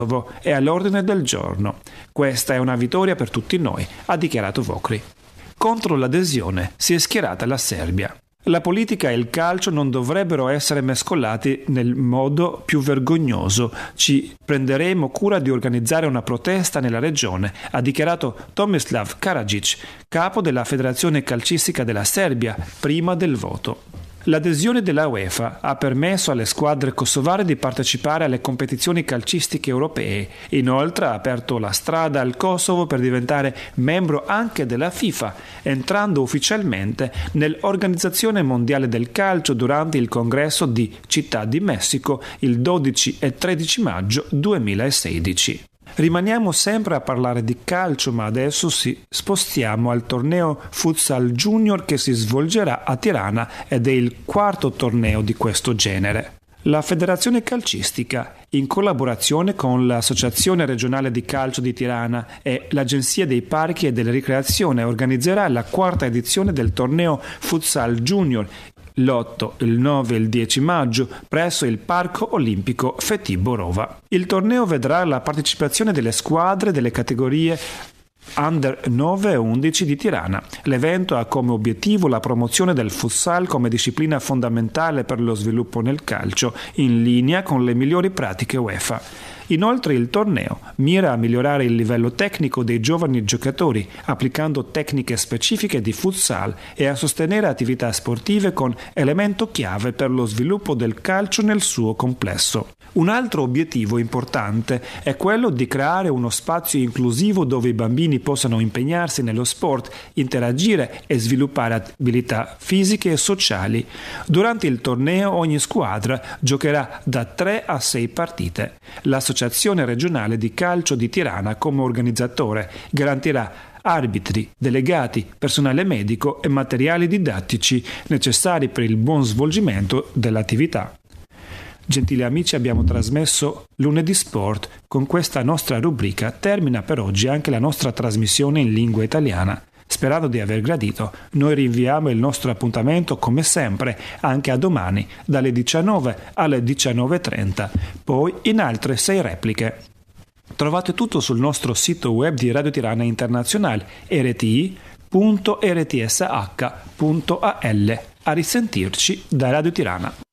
è all'ordine del giorno. Questa è una vittoria per tutti noi, ha dichiarato Vokri. Contro l'adesione si è schierata la Serbia. La politica e il calcio non dovrebbero essere mescolati nel modo più vergognoso. Ci prenderemo cura di organizzare una protesta nella regione, ha dichiarato Tomislav Karadzic, capo della Federazione Calcistica della Serbia, prima del voto. L'adesione della UEFA ha permesso alle squadre kosovare di partecipare alle competizioni calcistiche europee. Inoltre ha aperto la strada al Kosovo per diventare membro anche della FIFA, entrando ufficialmente nell'Organizzazione Mondiale del Calcio durante il congresso di Città di Messico il 12 e 13 maggio 2016. Rimaniamo sempre a parlare di calcio, ma adesso spostiamo al torneo Futsal Junior che si svolgerà a Tirana ed è il quarto torneo di questo genere. La Federazione Calcistica, in collaborazione con l'Associazione Regionale di Calcio di Tirana e l'Agenzia dei Parchi e della Ricreazione, organizzerà la quarta edizione del torneo Futsal Junior l'8, il 9 e il 10 maggio presso il Parco Olimpico Feti Borova. Il torneo vedrà la partecipazione delle squadre delle categorie Under 9 e 11 di Tirana. L'evento ha come obiettivo la promozione del futsal come disciplina fondamentale per lo sviluppo nel calcio, in linea con le migliori pratiche UEFA. Inoltre il torneo mira a migliorare il livello tecnico dei giovani giocatori, applicando tecniche specifiche di futsal e a sostenere attività sportive con elemento chiave per lo sviluppo del calcio nel suo complesso. Un altro obiettivo importante è quello di creare uno spazio inclusivo dove i bambini possano impegnarsi nello sport, interagire e sviluppare abilità fisiche e sociali. Durante il torneo ogni squadra giocherà da 3 a 6 partite. L'Associazione regionale di calcio di Tirana, come organizzatore, garantirà arbitri, delegati, personale medico e materiali didattici necessari per il buon svolgimento dell'attività. Gentili amici, abbiamo trasmesso Lunedì Sport. Con questa nostra rubrica termina per oggi anche la nostra trasmissione in lingua italiana. Sperando di aver gradito, noi rinviamo il nostro appuntamento come sempre anche a domani dalle 19 alle 19:30, poi in altre 6 repliche. Trovate tutto sul nostro sito web di Radio Tirana Internazionale rti.rtsh.al. A risentirci da Radio Tirana.